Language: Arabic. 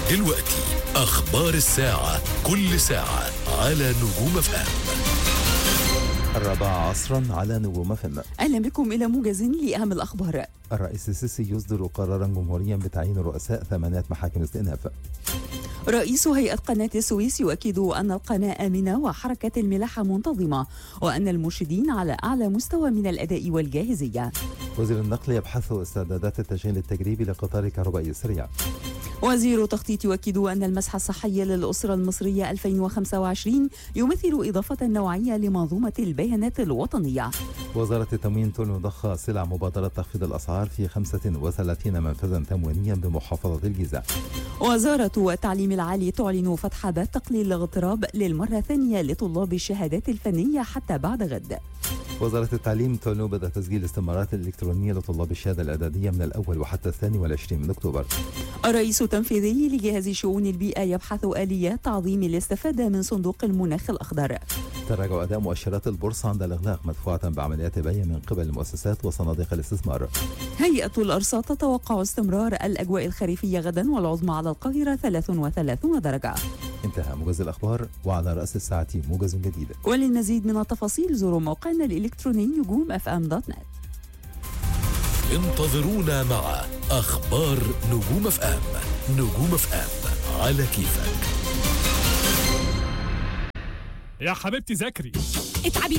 دلوقتي أخبار الساعة، كل ساعة على نجوم FM. 4 عصرا على نجوم FM. أهلا بكم إلى موجز لأهم الأخبار. الرئيس السيسي يصدر قرارا جمهوريا بتعيين رؤساء 8 محاكم استئناف. رئيس هيئة قناة السويس يؤكد أن القناة آمنة وحركة الملاحة منتظمة، وأن المرشدين على أعلى مستوى من الأداء والجاهزية. وزير النقل يبحث استعدادات التشغيل التجريبي لقطار الكهربائي السريع. وزير التخطيط يؤكد أن المسح الصحي للأسرة المصرية 2025 يمثل إضافة نوعية لمنظومة البيانات الوطنية. وزارة التموين تعلن ضخ سلع مبادرة تخفيض الأسعار في 35 منفذا تموينيا بمحافظة الجيزة. وزارة التعليم العالي تعلن فتح باب تقليل الاغتراب للمرة الثانية لطلاب الشهادات الفنية حتى بعد غد. وزارة التعليم تعلن بدء تسجيل استمارات الإلكترونية لطلاب الشهادة الإعدادية من الأول وحتى 22 من أكتوبر. الرئيس التنفيذي لجهاز شؤون البيئة يبحث آليات تعظيم الاستفادة من صندوق المناخ الأخضر. تراجع أداء مؤشرات البورصة عند الإغلاق مدفوعة بعمليات بيع من قبل المؤسسات وصناديق الاستثمار. هيئة الأرصاد تتوقع استمرار الأجواء الخريفية غدا والعظمى على القاهرة 33 درجة. انتهى موجز الأخبار، وعلى رأس الساعة موجز جديد. وللمزيد من التفاصيل زوروا موقعنا الإلكتروني نجوم.fm.net. انتظرونا مع أخبار نجوم FM. نجوم FM على كيفك. يا حبيبتي ذاكري. اتعبي